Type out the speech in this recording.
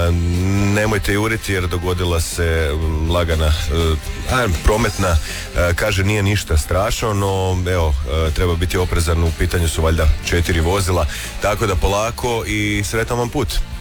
Nemojte juriti jer dogodila se lagana prometna, kaže nije ništa strašno, no evo, treba biti oprezan, u pitanju su valjda 4 vozila, tako da polako i sretan vam put.